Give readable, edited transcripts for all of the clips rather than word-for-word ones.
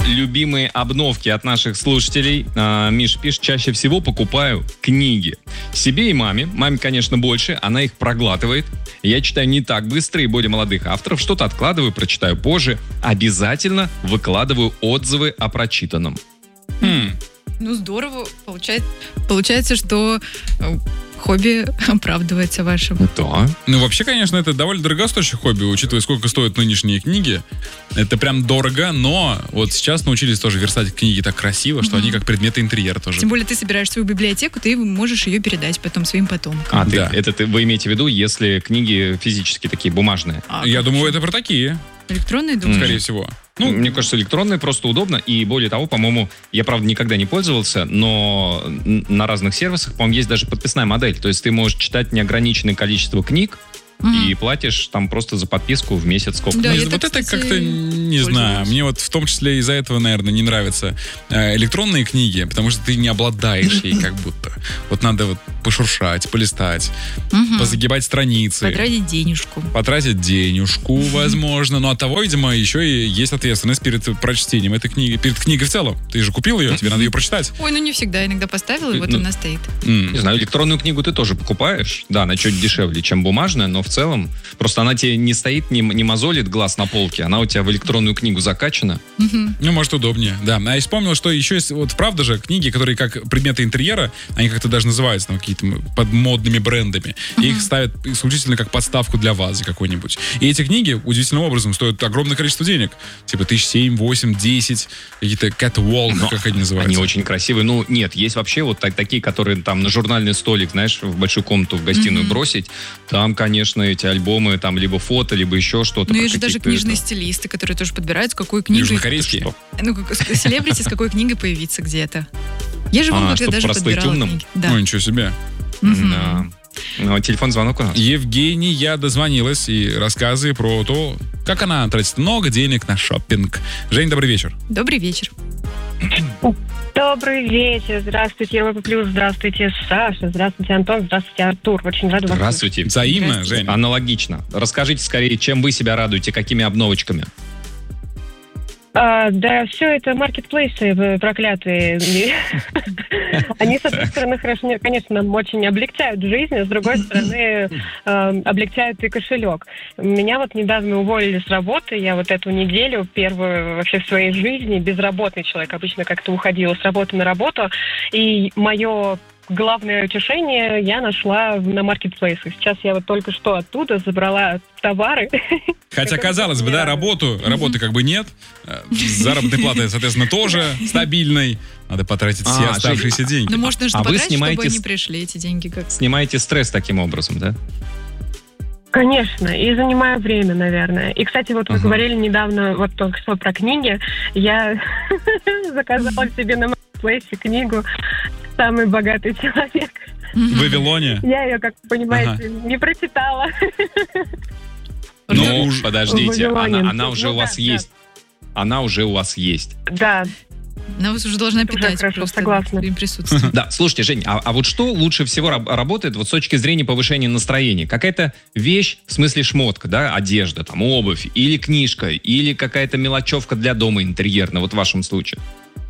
любимые обновки от наших слушателей. Миш пишет, чаще всего покупаю книги. Себе и маме. Маме, конечно, больше, она их проглатывает. Я читаю не так быстро и более молодых авторов. Что-то откладываю, прочитаю позже. Обязательно выкладываю отзывы о прочитанном. Ну, здорово. Получается, что хобби оправдывается вашим. Да. Ну, вообще, конечно, это довольно дорогостоящее хобби, учитывая, сколько стоят нынешние книги. Это прям дорого, но вот сейчас научились тоже верстать книги так красиво, что они как предметы интерьера тоже. Тем более ты собираешь свою библиотеку, ты можешь ее передать потом своим потомкам. Да. Вы имеете в виду, если книги физически такие, бумажные? Я думаю, это про такие. Электронные, думаешь? Скорее всего. Мне кажется, электронные просто удобно. И более того, по-моему, я, правда, никогда не пользовался, но на разных сервисах, по-моему, есть даже подписная модель. То есть ты можешь читать неограниченное количество книг, и платишь там просто за подписку в месяц сколько. Да, вот это как-то, не знаю, мне вот в том числе из-за этого, наверное, не нравятся электронные книги, потому что ты не обладаешь ей как будто. Вот надо вот пошуршать, полистать, позагибать страницы. Потратить денежку, возможно. Но от того, видимо, еще и есть ответственность перед прочтением этой книги, перед книгой в целом. Ты же купил ее, тебе надо ее прочитать. Ой, ну не всегда. Иногда поставил, и вот она стоит. Не знаю, электронную книгу ты тоже покупаешь. Да, она чуть дешевле, чем бумажная, но в целом просто она тебе не стоит, не мозолит глаз на полке, она у тебя в электронную книгу закачана. Ну, может, удобнее, да. А я вспомнил, что еще есть, вот правда же, книги, которые как предметы интерьера, они как-то даже называются там, какие-то под модными брендами. И их ставят исключительно как подставку для вазы какой-нибудь. И эти книги удивительным образом стоят огромное количество денег. Типа 7, 8, 10, какие-то catwalk, как они называются. Они очень красивые. Ну, нет, есть вообще вот такие, которые там на журнальный столик, знаешь, в большую комнату, в гостиную бросить. Там, конечно, эти альбомы, там либо фото, либо еще что-то. Ну, есть же даже книжные стилисты, которые тоже подбирают, с какой книгой... Южнокорейские? Ну, селебрити, с какой книгой появиться где-то. Я же вам даже подбирала книги. Да. Ой, ничего себе. Да. Ну, телефон-звонок у нас. Евгения дозвонилась и рассказы про то, как она тратит много денег на шопинг. Жень, добрый вечер. Добрый вечер. Добрый вечер. Здравствуйте, Европа Плюс. Здравствуйте, Саша. Здравствуйте, Антон. Здравствуйте, Артур. Очень рада вас. Здравствуйте. Взаимно, Жень. Аналогично. Расскажите скорее, чем вы себя радуете, какими обновочками? Да, все это маркетплейсы проклятые. Они, с одной стороны, хорошо, конечно, нам очень облегчают жизнь, а с другой стороны, облегчают и кошелек. Меня вот недавно уволили с работы. Я вот эту неделю, первую вообще в своей жизни, безработный человек, обычно как-то уходила с работы на работу. И мое главное утешение я нашла на маркетплейсах. Сейчас я вот только что оттуда забрала товары. Хотя, казалось бы, да, работы как бы нет. Заработной платы, соответственно, тоже стабильной. Надо потратить все оставшиеся деньги. Ну, можно же потратить, чтобы снимаете, они пришли, эти деньги. Как... Снимаете стресс таким образом, да? Конечно, и занимаю время, наверное. И, кстати, вот вы говорили недавно, вот только что про книги. Я заказала себе на маркетплейсе книгу «Самый богатый человек». В Вавилоне? Я ее, как вы понимаете, не прочитала. Ну, подождите, она уже у вас есть. Она уже у вас есть. Да. Она вас уже должна питать. Хорошо, согласна. Своим присутствием. Да, слушайте, Жень, а вот что лучше всего работает вот с точки зрения повышения настроения? Какая-то вещь, в смысле шмотка, да, одежда, там, обувь, или книжка, или какая-то мелочевка для дома интерьерная, вот в вашем случае?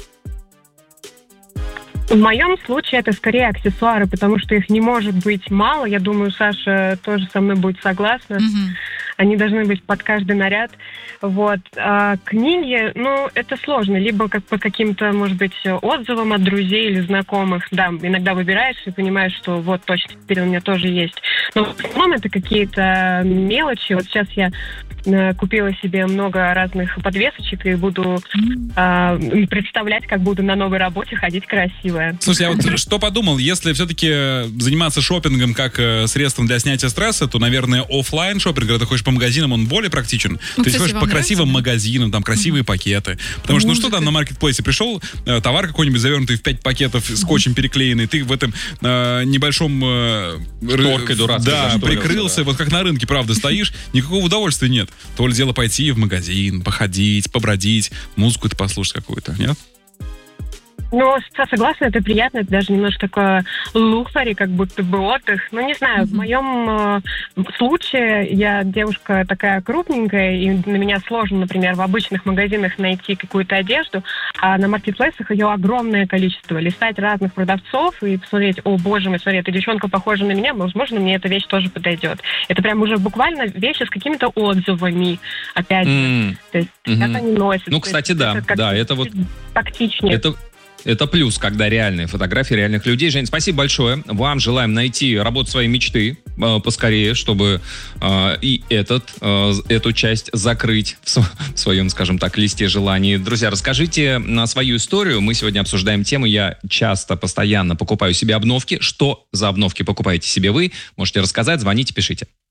В моем случае это скорее аксессуары, потому что их не может быть мало. Я думаю, Саша тоже со мной будет согласна. Они должны быть под каждый наряд. Вот. А книги, ну, это сложно. Либо как по каким-то, может быть, отзывам от друзей или знакомых. Да, иногда выбираешь и понимаешь, что вот точно теперь у меня тоже есть. Но в основном это какие-то мелочи. Вот сейчас я купила себе много разных подвесочек и буду представлять, как буду на новой работе ходить красивая. Слушай, я вот что подумал, если все-таки заниматься шопингом как средством для снятия стресса, то, наверное, офлайн шопинг, когда ты ходишь по магазинам, он более практичен. Ну, ты ходишь по красивым магазинам, там красивые пакеты. Потому что, ну что там на маркетплейсе пришел, товар какой-нибудь завернутый в 5 пакетов, скотчем переклеенный, ты в этом небольшом... Шторкой дурацкой. Да, прикрылся, вот как на рынке, правда, стоишь, никакого удовольствия нет. То ли дело пойти в магазин, походить, побродить, музыку-то послушать какую-то, нет? Ну, согласна, это приятно, это даже немножко такое луксари, как будто бы отдых. Ну, не знаю, в моем случае я девушка такая крупненькая, и на меня сложно, например, в обычных магазинах найти какую-то одежду, а на маркетплейсах ее огромное количество. Листать разных продавцов и посмотреть, о, боже мой, смотри, эта девчонка похожа на меня, возможно, мне эта вещь тоже подойдет. Это прям уже буквально вещи с какими-то отзывами, опять же. То есть, как они носят. Ну, кстати, да, это вот... Тактичнее. Это плюс, когда реальные фотографии реальных людей. Жень, спасибо большое. Вам желаем найти работу своей мечты поскорее, чтобы и эту часть закрыть в своем, скажем так, листе желаний. Друзья, расскажите свою историю. Мы сегодня обсуждаем тему. Я постоянно покупаю себе обновки. Что за обновки покупаете себе вы? Можете рассказать, звоните, пишите.